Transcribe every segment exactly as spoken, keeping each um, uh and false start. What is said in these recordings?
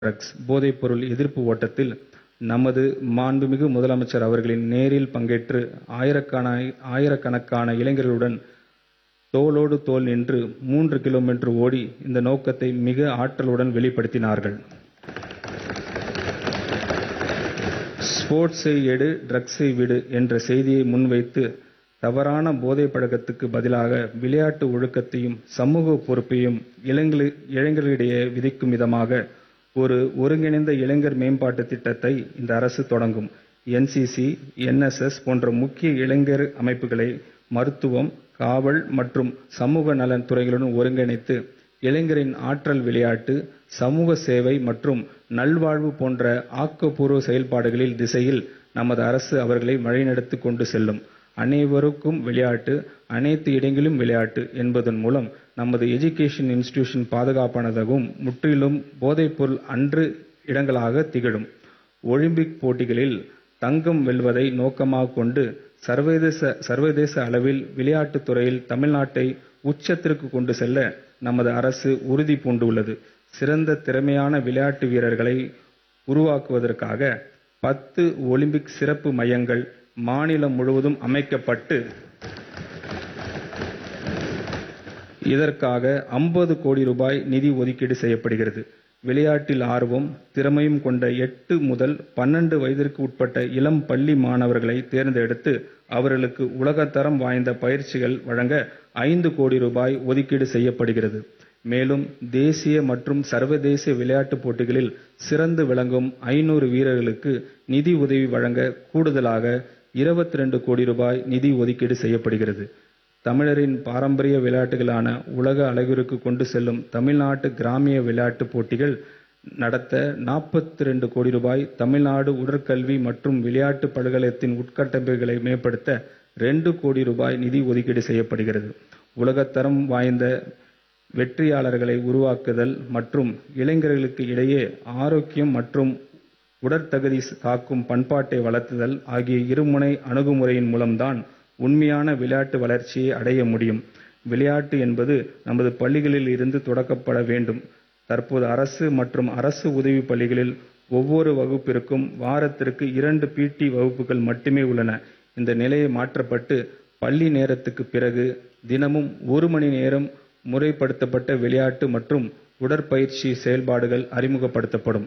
Drugs போதைப்பொருள் எதிர்ப்பு ஓட்டத்தில் நமது மாண்புமிகு முதலமைச்சர் அவர்களின் நேரில் பங்கேற்று ஆயிரக்கண ஆயிரக்கணக்கான இளைஞர்களுடன் தோளோடு தோள் நின்று மூன்று கிலோமீட்டர் ஓடி இந்த நோக்கத்தை மிக ஆற்றலுடன் வெளிப்படுத்தினார்கள். ஸ்போர்ட்ஸை எடு, ட்ரக்ஸை விடு என்ற செய்தியை முன்வைத்து தவறான போதை பழக்கத்துக்கு பதிலாக விளையாட்டு ஒழுக்கத்தையும் சமூக பொறுப்பையும் இளைஞர்களிடையே விதிக்கும் விதமாக ஒரு ஒருங்கிணைந்த இளைஞர் மேம்பாட்டு திட்டத்தை இந்த அரசு தொடங்கும். N C C, N S S போன்ற முக்கிய இளைஞர் அமைப்புகளை மருத்துவம், காவல் மற்றும் சமூக நலன் துறைகளுடன் ஒருங்கிணைத்து இளைஞரின் ஆற்றல் விளையாட்டு, சமூக சேவை மற்றும் நல்வாழ்வு போன்ற ஆக்கப்பூர்வ செயல்பாடுகளில் திசையில் நமது அரசு அவர்களை வழிநடத்தி கொண்டு செல்லும். அனைவருக்கும் விளையாட்டு, அனைத்து இடங்களிலும் விளையாட்டு என்பதன் மூலம் நமது எஜுகேஷன் இன்ஸ்டிடியூஷன் பாதுகாப்பானதாகவும் முற்றிலும் போதைப்பொருள் அற்ற இடங்களாக திகழும். ஒலிம்பிக் போட்டிகளில் தங்கம் வெல்வதை நோக்கமாக கொண்டு சர்வதேச சர்வதேச அளவில் விளையாட்டுத் துறையில் தமிழ்நாட்டை உச்சத்திற்கு கொண்டு செல்ல நமது அரசு உறுதி பூண்டுள்ளது. சிறந்த திறமையான விளையாட்டு வீரர்களை உருவாக்குவதற்காக பத்து ஒலிம்பிக் சிறப்பு மையங்கள் மாநிலம் முழுவதும் அமைக்கப்பட்டு இதற்காக ஐம்பது கோடி ரூபாய் நிதி ஒதுக்கீடு செய்யப்படுகிறது. விளையாட்டில் ஆர்வம், திறமையும் கொண்ட எட்டு முதல் பன்னிரண்டு வயதிற்கு உட்பட்ட இளம் பள்ளி மாணவர்களை தேர்ந்தெடுத்து அவர்களுக்கு உலகத்தரம் வாய்ந்த பயிற்சிகள் வழங்க ஐந்து கோடி ரூபாய் ஒதுக்கீடு செய்யப்படுகிறது. மேலும் தேசிய மற்றும் சர்வதேச விளையாட்டுப் போட்டிகளில் சிறந்து விளங்கும் ஐநூறு வீரர்களுக்கு நிதி உதவி வழங்க கூடுதலாக இருபத்தி இரண்டு கோடி ரூபாய் நிதி ஒதுக்கீடு செய்யப்படுகிறது. தமிழரின் பாரம்பரிய விளையாட்டுகளான உலக அளவிற்கு கொண்டு செல்லும் தமிழ்நாட்டு கிராமிய விளையாட்டுப் போட்டிகள் நடத்த நாற்பத்தி இரண்டு கோடி ரூபாய், தமிழ்நாடு உடற்கல்வி மற்றும் விளையாட்டு பல்கலைக்கழகத்தின் உட்கட்டமைப்புகளை மேம்படுத்த இரண்டு கோடி ரூபாய் நிதி ஒதுக்கீடு செய்யப்படுகிறது. உலகத்தரம் வாய்ந்த வெற்றியாளர்களை உருவாக்குதல் மற்றும் இளைஞர்களுக்கு இடையே ஆரோக்கியம் மற்றும் உடற்தகுதி காக்கும் பண்பாட்டை வளர்த்துதல் ஆகிய இருமுனை அணுகுமுறையின் மூலம்தான் உண்மையான விளையாட்டு வளர்ச்சியை அடைய முடியும். விளையாட்டு என்பது நமது பள்ளிகளில் இருந்து தொடக்கப்பட வேண்டும். தற்போது அரசு மற்றும் அரசு உதவி பள்ளிகளில் ஒவ்வொரு வகுப்பிற்கும் வாரத்திற்கு இரண்டு பி டி வகுப்புகள் மட்டுமே உள்ளன. இந்த நிலையை மாற்றப்பட்டு பள்ளி நேரத்துக்கு பிறகு தினமும் ஒரு மணி நேரம் முறைப்படுத்தப்பட்ட விளையாட்டு மற்றும் உடற்பயிற்சி செயல்பாடுகள் அறிமுகப்படுத்தப்படும்.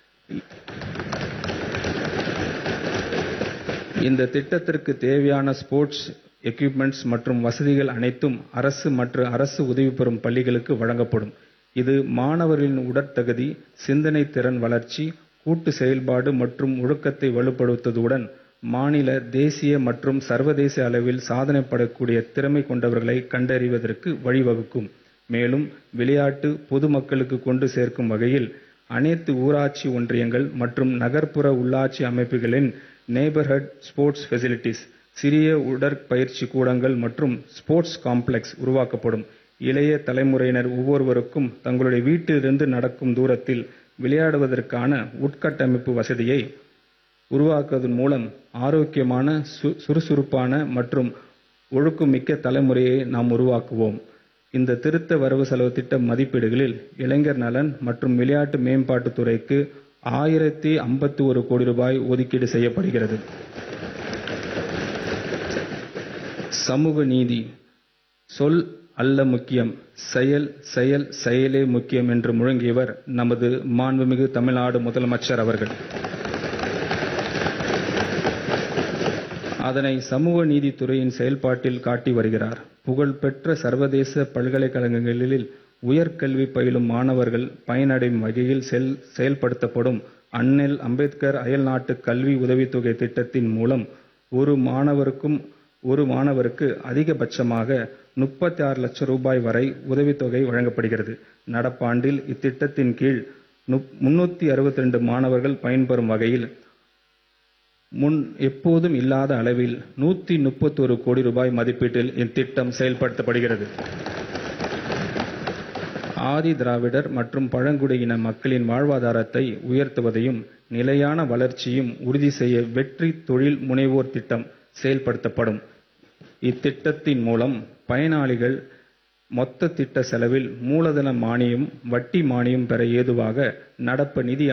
இந்த திட்டத்திற்கு தேவையான ஸ்போர்ட்ஸ் எக்யூப்மெண்ட்ஸ் மற்றும் வசதிகள் அனைத்தும் அரசு மற்றும் அரசு உதவி பெறும் பள்ளிகளுக்கு வழங்கப்படும். இது மாணவர்களின் உடற்தகுதி, சிந்தனை திறன் வளர்ச்சி, கூட்டு செயல்பாடு மற்றும் ஒழுக்கத்தை வலுப்படுத்துவதுடன் மாநில, தேசிய மற்றும் சர்வதேச அளவில் சாதனை படக்கூடிய திறமை கொண்டவர்களை கண்டறிவதற்கு வழிவகுக்கும். மேலும் விளையாட்டு பொதுமக்களுக்கு கொண்டு சேர்க்கும் வகையில் அனைத்து ஊராட்சி ஒன்றியங்கள் மற்றும் நகர்ப்புற உள்ளாட்சி அமைப்புகளின் நெய்பர்ஹுட் ஸ்போர்ட்ஸ் ஃபெசிலிட்டிஸ், சிறிய உடற்பயிற்சி கூடங்கள் மற்றும் ஸ்போர்ட்ஸ் காம்ப்ளெக்ஸ் உருவாக்கப்படும். இளைய தலைமுறையினர் ஒவ்வொருவருக்கும் தங்களுடைய வீட்டிலிருந்து நடக்கும் தூரத்தில் விளையாடுவதற்கான உட்கட்டமைப்பு வசதியை உருவாக்குவதன் மூலம் ஆரோக்கியமான, சுறுசுறுப்பான மற்றும் ஒழுக்கமிக்க தலைமுறையை நாம் உருவாக்குவோம். இந்த திருத்த வரவு செலவு திட்ட மதிப்பீடுகளில் இளைஞர் நலன் மற்றும் விளையாட்டு மேம்பாட்டுத் துறைக்கு ஆயிரத்தி ஐம்பத்தி ஒரு கோடி ரூபாய் ஒதுக்கீடு செய்யப்படுகிறது. சமூக நீதி. சொல் அல்ல முக்கியம், செயல் செயல் செயலே முக்கியம் என்று முழங்கியவர் நமது மாண்புமிகு தமிழ்நாடு முதலமைச்சர் அவர்கள். அதனை சமூக நீதித்துறையின் செயல்பாட்டில் காட்டி வருகிறார். புகழ்பெற்ற சர்வதேச பல்கலைக்கழகங்களில் உயர்கல்வி பயிலும் மாணவர்கள் பயனடையும் வகையில் செயல்படுத்தப்படும் அண்ணல் அம்பேத்கர் அயல்நாட்டு கல்வி உதவித்தொகை திட்டத்தின் மூலம் ஒரு மாணவருக்கும் ஒரு மாணவருக்கு அதிகபட்சமாக முப்பத்தி ஆறு லட்சம் ரூபாய் வரை உதவித்தொகை வழங்கப்படுகிறது. நடப்பாண்டில் இத்திட்டத்தின் கீழ் முன்னூத்தி அறுபத்தி இரண்டு மாணவர்கள் பயன்பெறும் வகையில் முன் எப்போதும் இல்லாத அளவில் நூத்தி முப்பத்தி ஒரு கோடி ரூபாய் மதிப்பீட்டில் இத்திட்டம் செயல்படுத்தப்படுகிறது. ஆதி திராவிடர் மற்றும் பழங்குடியின மக்களின் வாழ்வாதாரத்தை உயர்த்துவதையும் நிலையான வளர்ச்சியும் உறுதி செய்ய வெற்றி தொழில் முனைவோர் திட்டம் செயல்படுத்தப்படும். இத்திட்டத்தின் மூலம் பயனாளிகள் மொத்த திட்ட செலவில் மூலதன மானியம், வட்டி மானியம் பெற ஏதுவாக நடப்பு நிதி